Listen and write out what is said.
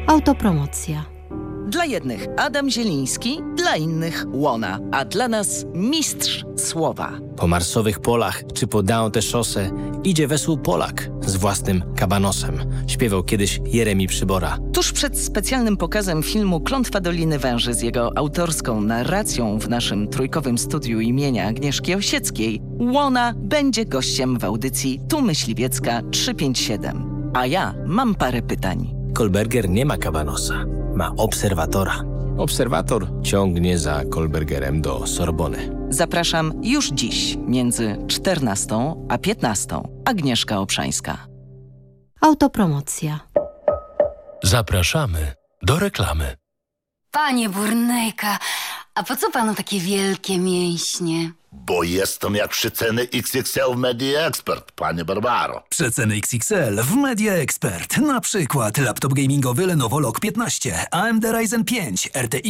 Autopromocja. Dla jednych Adam Zieliński, dla innych Łona, a dla nas mistrz słowa. Po marsowych polach czy po Dante Szosę idzie wesół Polak z własnym kabanosem. Śpiewał kiedyś Jeremi Przybora. Tuż przed specjalnym pokazem filmu Klątwa Doliny Węży z jego autorską narracją w naszym trójkowym studiu imienia Agnieszki Osieckiej, Łona będzie gościem w audycji Tu Myśliwiecka 357. A ja mam parę pytań. Kolberger nie ma kabanosa, ma obserwatora. Obserwator ciągnie za Kolbergerem do Sorbony. Zapraszam już dziś między 14 a 15. Agnieszka Obszańska. Autopromocja. Zapraszamy do reklamy. Panie Burnejka, a po co panu takie wielkie mięśnie? Bo jestem jak przeceny XXL w Media Expert, panie Barbaro. Przeceny XXL w Media Expert. Na przykład laptop gamingowy Lenovo Log 15, AMD Ryzen 5, RTX